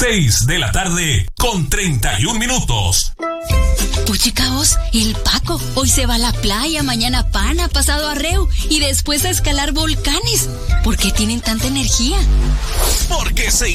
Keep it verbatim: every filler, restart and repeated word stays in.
seis de la tarde con treinta y un minutos. Puchica vos, el Paco, hoy se va a la playa, mañana pana, pasado arreo y después a escalar volcanes. ¿Por qué tienen tanta energía? Porque se